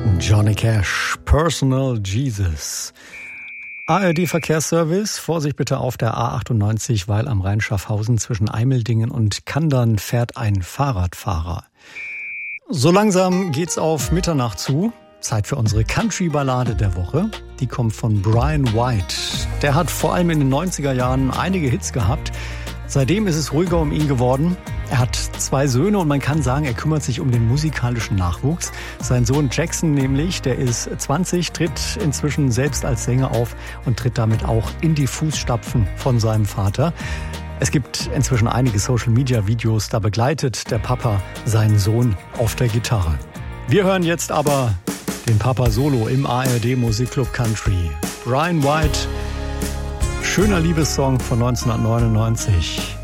Johnny Cash, Personal Jesus. ARD-Verkehrsservice, Vorsicht bitte auf der A98, weil am Rhein Schaffhausen zwischen Eimeldingen und Kandern fährt ein Fahrradfahrer. So langsam geht's auf Mitternacht zu. Zeit für unsere Country-Ballade der Woche. Die kommt von Brian White. Der hat vor allem in den 90er Jahren einige Hits gehabt. Seitdem ist es ruhiger um ihn geworden. Er hat 2 Söhne und man kann sagen, er kümmert sich um den musikalischen Nachwuchs. Sein Sohn Jackson nämlich, der ist 20, tritt inzwischen selbst als Sänger auf und tritt damit auch in die Fußstapfen von seinem Vater. Es gibt inzwischen einige Social-Media-Videos, da begleitet der Papa seinen Sohn auf der Gitarre. Wir hören jetzt aber den Papa Solo im ARD Musikclub Country. Brian White, schöner Liebessong von 1999.